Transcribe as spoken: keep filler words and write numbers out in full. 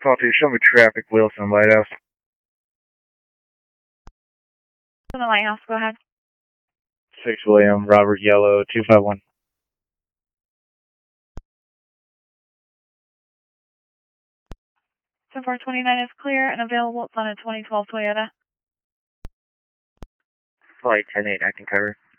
Call two, show me traffic, Wilson Lighthouse. In the lighthouse, go ahead. six William, Robert Yellow, two five one. ten four twenty-nine is clear and available. It's on a twenty twelve Toyota. Flight ten eight, I can cover.